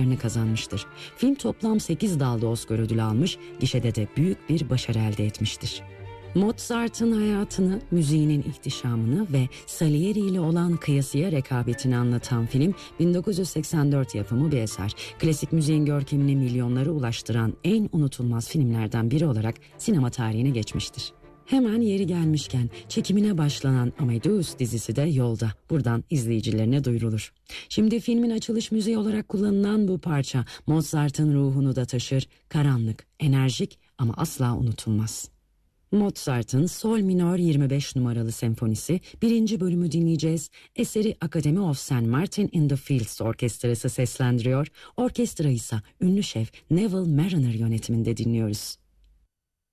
Oscar'ını kazanmıştır. Film toplam 8 dalda Oscar ödülü almış, gişede de büyük bir başarı elde etmiştir. Mozart'ın hayatını, müziğinin ihtişamını ve Salieri ile olan kıyasıya rekabetini anlatan film 1984 yapımı bir eser. Klasik müziğin görkemini milyonlara ulaştıran en unutulmaz filmlerden biri olarak sinema tarihine geçmiştir. Hemen yeri gelmişken çekimine başlanan Amadeus dizisi de yolda. Buradan izleyicilerine duyurulur. Şimdi filmin açılış müziği olarak kullanılan bu parça Mozart'ın ruhunu da taşır. Karanlık, enerjik ama asla unutulmaz. Mozart'ın Sol minör 25 numaralı senfonisi 1. bölümü dinleyeceğiz. Eseri Academy of St. Martin in the Fields Orkestrası seslendiriyor. Orkestra ise ünlü şef Neville Marriner yönetiminde dinliyoruz.